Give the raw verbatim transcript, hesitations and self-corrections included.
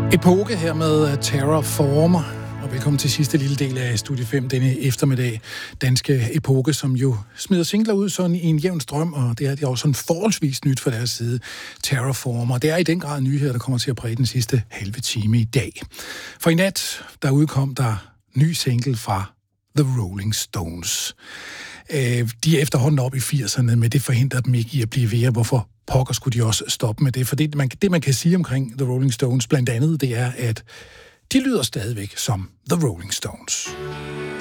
Epoke her med Terraformer, og velkommen til sidste lille del af Studie fem denne eftermiddag. Danske Epoke, som jo smider singler ud sådan i en jævn strøm, og det er, det er også sådan forholdsvis nyt fra deres side. Terraformer, det er i den grad nyheder, der kommer til at præge den sidste halve time i dag. For i nat, der udkom der ny single fra The Rolling Stones. De er efterhånden op i firserne, men det forhindrer dem ikke i at blive ved. Hvorfor pokker skulle de også stoppe med det? For det man, det, man kan sige omkring The Rolling Stones, blandt andet, det er, at de lyder stadigvæk som The Rolling Stones.